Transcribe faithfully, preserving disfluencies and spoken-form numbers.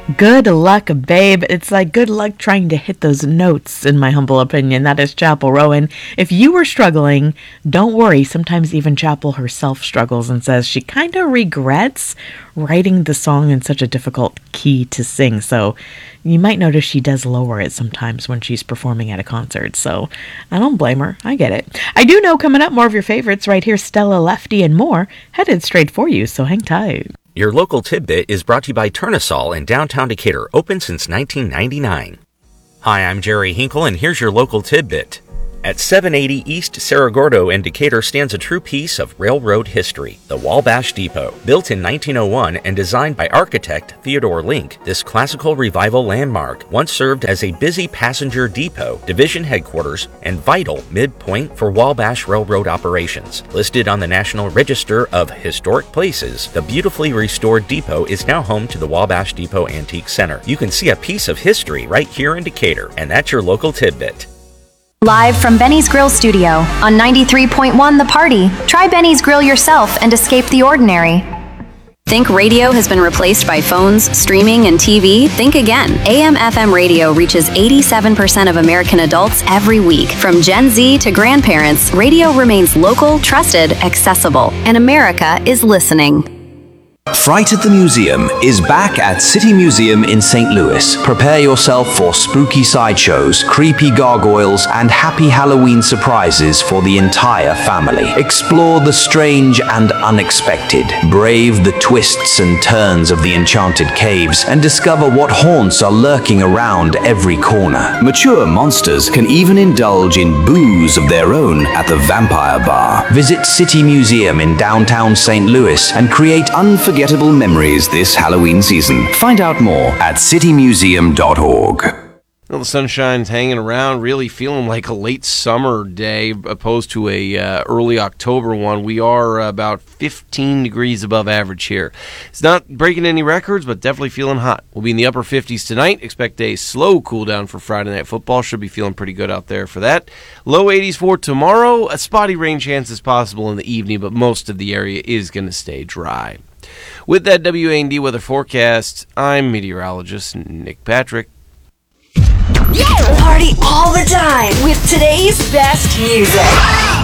Good luck, babe. It's like good luck trying to hit those notes, in my humble opinion. That is Chappell Rowan. If you were struggling, don't worry. Sometimes even Chappell herself struggles and says she kind of regrets writing the song in such a difficult key to sing. So you might notice she does lower it sometimes when she's performing at a concert. So I don't blame her. I get it. I do know coming up more of your favorites right here, Stella Lefty and more, headed straight for you. So hang tight. Your local tidbit is brought to you by Turnasol in downtown Decatur, open since nineteen ninety-nine. Hi, I'm Jerry Hinkle, and here's your local tidbit. At seven eighty East Cerro Gordo in Decatur stands a true piece of railroad history, the Wabash Depot. Built in nineteen oh one and designed by architect Theodore Link, this classical revival landmark once served as a busy passenger depot, division headquarters, and vital midpoint for Wabash Railroad operations. Listed on the National Register of Historic Places, the beautifully restored depot is now home to the Wabash Depot Antique Center. You can see a piece of history right here in Decatur, and that's your local tidbit. Live from Benny's Grill Studio on ninety-three point one The Party. Try Benny's Grill yourself and escape the ordinary. Think radio has been replaced by phones, streaming, and T V? Think again. A M F M radio reaches eighty-seven percent of American adults every week. From Gen Z to grandparents, radio remains local, trusted, accessible, and America is listening. Fright at the Museum is back at City Museum in Saint Louis. Prepare yourself for spooky sideshows, creepy gargoyles, and happy Halloween surprises for the entire family. Explore the strange and unexpected. Brave the twists and turns of the enchanted caves and discover what haunts are lurking around every corner. Mature monsters can even indulge in booze of their own at the Vampire Bar. Visit City Museum in downtown Saint Louis and create unforgettable Unforgettable memories this Halloween season. Find out more at city museum dot org. Well, the sunshine's hanging around, really feeling like a late summer day opposed to a uh, early October one. We are about fifteen degrees above average here. It's not breaking any records, but definitely feeling hot. We'll be in the upper fifties tonight. Expect a slow cool down for Friday Night Football. Should be feeling pretty good out there for that. Low eighties for tomorrow. A spotty rain chance is possible in the evening, but most of the area is going to stay dry. With that W A N D weather forecast, I'm meteorologist Nick Patrick. Party all the time with today's best music.